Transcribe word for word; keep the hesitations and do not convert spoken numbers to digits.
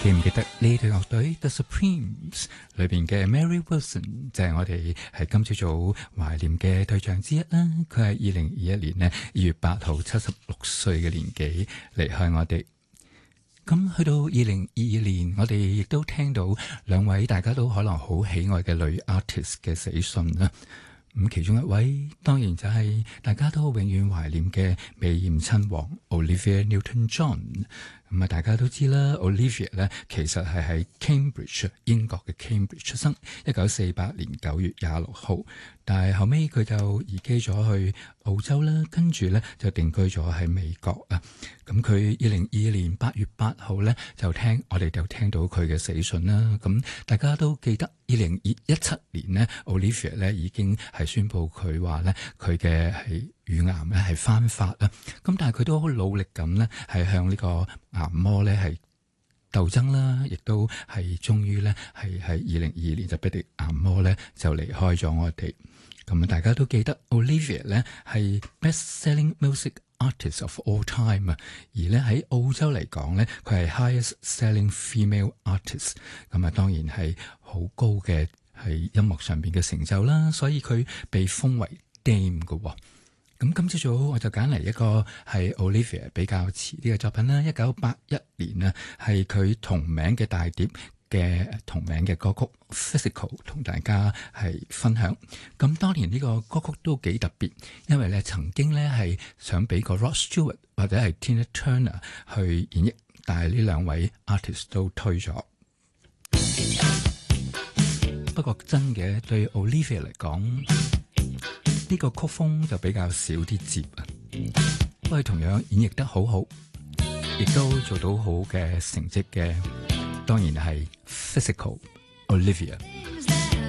記唔記得呢隊樂隊 The Supremes 裏邊嘅 Mary Wilson 就係我哋係今朝早懷念嘅對象之一啦。佢係二零二一年呢二月八號七十六歲嘅年紀離開我哋。咁去到二零二二年，我哋亦都聽到兩位大家都可能好喜愛嘅女 artist 嘅死訊啦。咁其中一位當然就係大家都永遠懷念嘅美艷親王 Olivia Newton-John。咁啊，大家都知啦 ，Olivia 咧其實係喺 Cambridge 英國嘅 Cambridge 出生，一九四八年九月廿六號。但係後尾佢就移居咗去澳洲啦，跟住咧就定居咗喺美國啊。咁佢二零二二年八月八號咧就聽我哋就聽到佢嘅死訊啦。咁大家都記得二零一七年呢 Olivia 咧已經係宣布佢話咧佢嘅係乳癌咧係翻發啦。咁但係佢都好努力咁咧係向呢個癌魔咧係鬥爭啦，亦都係終於咧係喺二零二二年就俾啲癌魔咧就離開咗我哋。咁啊，大家都記得 Olivia 咧係 best-selling music artist of all time 啊，而咧喺澳洲嚟講咧，佢係 highest-selling female artist。咁啊，當然係好高嘅係音樂上邊嘅成就啦，所以佢被封為 Dame 嘅喎。咁今朝早我就揀嚟一個係 Olivia 比較遲啲嘅作品啦，一九八一年啊，係佢同名嘅大碟嘅同名嘅歌曲 Physical 同大家係分享。咁當年呢個歌曲都幾特別，因為咧曾經咧係想俾個 Rod Stewart 或者係 Tina Turner 去演繹，但係呢兩位 artist 都推咗。不過真嘅對 Olivia 嚟講，呢個曲風就比較少啲接啊，不過同樣演繹得好好，亦都做到好嘅成績嘅，當然係 Physical Olivia。